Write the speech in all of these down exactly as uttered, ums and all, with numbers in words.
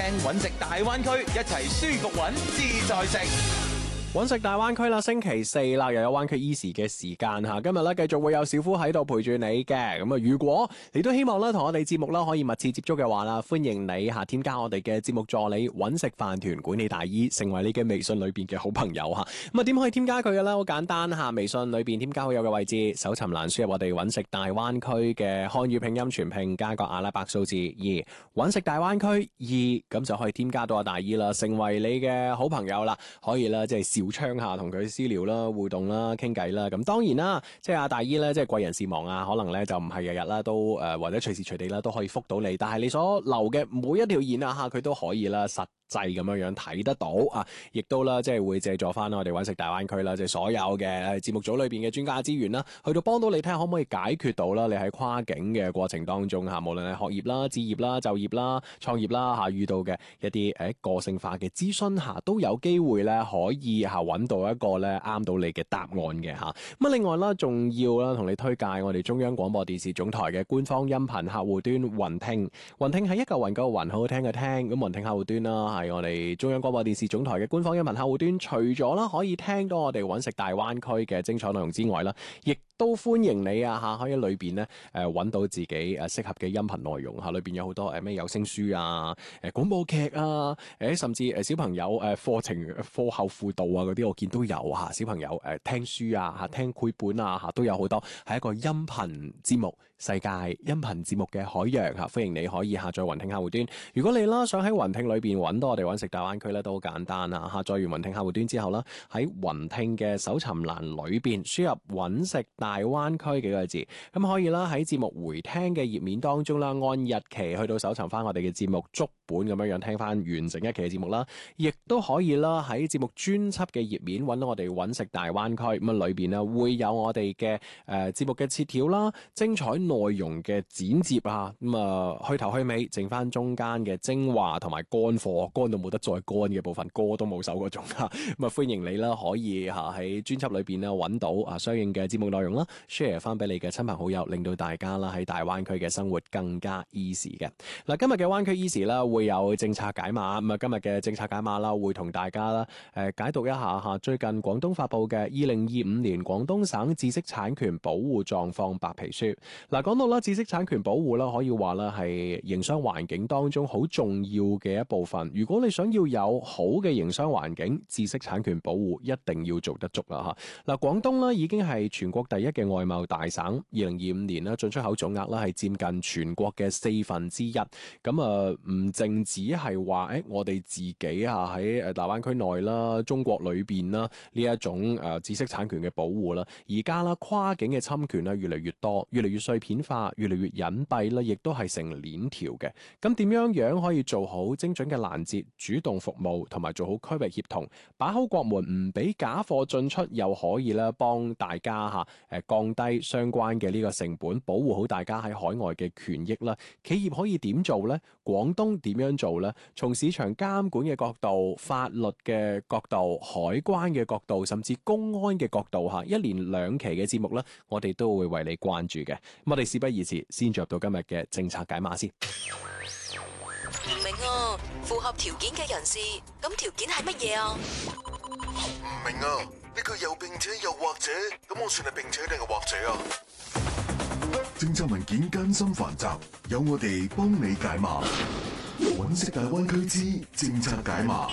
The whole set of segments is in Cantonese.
揾食大灣區，一齊舒服揾，自在食。 揾食大灣區啦，星期四啦，又有灣區 Easy 嘅時間吓。今日咧繼續會有小夫喺度陪住你嘅。咁啊，如果你都希望咧同我哋節目啦可以密切接觸嘅話啦，歡迎你吓添加我哋嘅節目助理揾食飯團管理大姨，成為你嘅微信裏邊嘅好朋友吓。咁啊，點可以添加佢嘅咧？好簡單吓，微信裏邊添加好友嘅位置，搜尋欄輸入我哋揾食大灣區嘅漢語拼音全拼加個阿拉伯數字二，揾食大灣區二，咁就可以添加到阿大姨啦，成為你嘅好朋友啦，可以啦，即係小窗下同佢私聊啦、互動啦、傾偈啦。咁當然啦，即係阿大姨咧，即係貴人事忙啊，可能咧就唔係日日啦，都誒、呃、或者隨時隨地啦都可以覆到你。但係你所留嘅每一條言啊，吓佢都可以啦，實際咁樣樣睇得到啊，亦都啦，即係會借助翻我哋揾食大灣區啦，即係所有嘅節目組裏邊嘅專家資源啦，去到幫到你睇下可唔可以解決到啦，你喺跨境嘅過程當中吓，無論係學業啦、置業啦、就業啦、創業啦吓，遇到嘅一啲誒個性化嘅諮詢吓，都有機會咧可以吓揾到一個咧啱到你嘅答案嘅吓。咁啊，另外啦，仲要啦同你推介我哋中央廣播電視總台嘅官方音頻客戶端雲聽，雲聽係一嚿雲個雲，好好聽嘅聽，咁雲聽客戶端啦。係我哋中央廣播電視總台嘅官方音頻客戶端，除咗啦可以聽到我哋揾食大灣區嘅精彩內容之外啦，亦都歡迎你啊吓，可以裏邊咧誒揾到自己誒適合嘅音頻內容吓，裏邊有好多誒咩有聲書啊、誒廣播劇啊、誒甚至誒小朋友誒課程課後輔導啊嗰啲，我見都有吓，小朋友誒聽書啊吓、聽繪本啊吓，都有好多，係一個音頻節目世界、音頻節目嘅海洋吓，歡迎你可以下載雲聽客戶端。如果你啦想喺雲聽裏邊揾到我哋揾食大灣區咧，都好簡單啊！下載完雲聽客戶端之後啦，喺雲聽嘅搜尋欄裏邊輸入揾食大灣區幾個字，咁可以啦喺節目回聽嘅頁面當中啦，按日期去到搜尋翻我哋嘅節目足本咁樣樣聽翻完整一期嘅節目啦，亦都可以啦喺節目專輯嘅頁面揾到我哋揾食大灣區，咁啊裏邊啊會有我哋嘅誒節目嘅切條啦、精彩內容嘅剪接啊，咁啊去頭去尾，剩翻中間嘅精華同埋乾貨，乾到冇得再乾嘅部分，歌都冇手嗰種啊，咁啊歡迎你啦，可以吓喺專輯裏邊咧揾到啊相應嘅節目內容啦 ，share 翻俾你嘅親朋好友，令到大家啦喺大灣區嘅生活更加 easy 嘅。嗱，今日嘅灣區 easy 啦，會有政策解碼，咁啊今日嘅政策解碼啦，會同大家啦誒解讀一下吓最近廣東發布嘅二零二五年廣東省知識產權保護狀況白皮書。嗱，講到啦知識產權保護啦，可以話啦係營商環境當中好重要嘅一部分。如果你想要有好嘅營商環境，知識產權保護一定要做得足啦吓。嗱，廣東咧已經係全國第一嘅外貿大省，二零二五年咧進出口總額咧係佔近全國嘅四分之一。咁啊，唔淨止係話誒，我哋自己啊喺誒大灣區內啦、中國裏邊啦呢一種誒知識產權嘅保護啦，而家啦跨境嘅侵權咧越嚟越多，越嚟越碎片化，越嚟越隱蔽啦，亦都係成鏈條嘅。咁點樣樣可以做好精準嘅攔截、主動服務同埋做好區域協同，把好國門，唔俾假貨進出，又可以咧幫大家吓誒降低相關嘅呢個成本，保護好大家喺海外嘅權益啦。企業可以點做呢？廣東點樣做呢？從市場監管嘅角度、法律嘅角度、海關嘅角度，甚至公安嘅角度吓，一連兩期嘅節目呢，我哋都會為你關注嘅。咁我哋事不宜遲，先進入到今日嘅政策解碼先。 唔明啊，符合條件嘅人士，咁條件係乜嘢啊？ 唔明啊，呢個又並且又或者，咁我算係並且定係或者啊？政策文件艱辛繁雜，有我哋幫你解碼。揾食大灣區之政策解碼。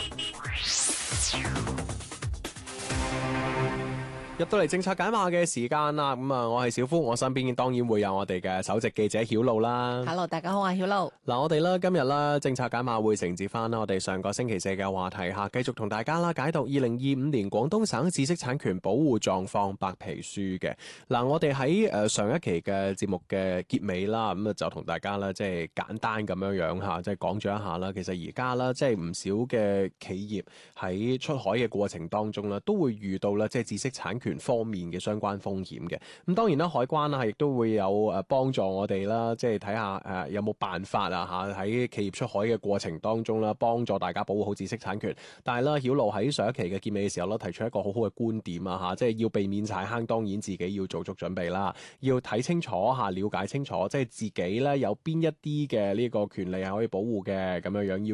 入到嚟政策解碼嘅時間啦，咁啊，我係小夫，我身邊當然會有我哋嘅首席記者曉露啦。 Hello， 大家好啊，曉露。 嗱，我哋啦今日啦政策解碼會承接翻啦我哋上個星期四嘅話題吓，繼續同大家啦解讀二零二五年廣東省知識產權保護狀況白皮書嘅。嗱，我哋喺誒上一期嘅節目嘅結尾啦，咁啊就同大家啦即係簡單咁樣樣吓，即係講咗一下啦。其實而家啦即係唔少嘅企業喺出海嘅過程當中啦，都會遇到啦即係知識產權權方面嘅相關風險嘅。咁當然啦，海關啦亦都會有誒幫助我哋啦，即係睇下誒有冇辦法啊吓喺企業出海嘅過程當中啦，幫助大家保護好知識產權。但係啦，曉露喺上一期嘅結尾嘅時候咧，提出一個好好嘅觀點啊吓，即係要避免踩坑，當然自己要做足準備啦，要睇清楚吓，了解清楚，即係自己咧有邊一啲嘅呢個權利係可以保護嘅，咁樣樣